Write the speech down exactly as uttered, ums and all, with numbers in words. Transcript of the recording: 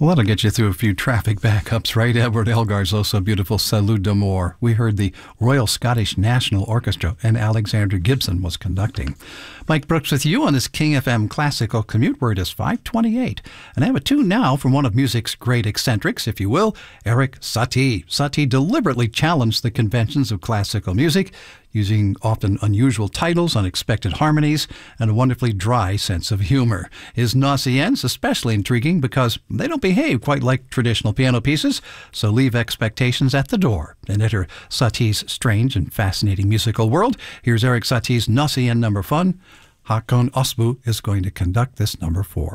Well, that'll get you through a few traffic backups, right? Edward Elgar's also beautiful Salut d'Amour. We heard the Royal Scottish National Orchestra, and Alexander Gibson was conducting. Mike Brooks with you on this King F M Classical Commute. Word is five twenty-eight. And I have a tune now from one of music's great eccentrics, if you will, Erik Satie. Satie deliberately challenged the conventions of classical music, using often unusual titles, unexpected harmonies, and a wonderfully dry sense of humor. His Gnossiennes especially intriguing because they don't behave quite like traditional piano pieces, so leave expectations at the door and enter Satie's strange and fascinating musical world. Here's Erik Satie's Gnossienne number one. Håkon Østbø is going to conduct this number four.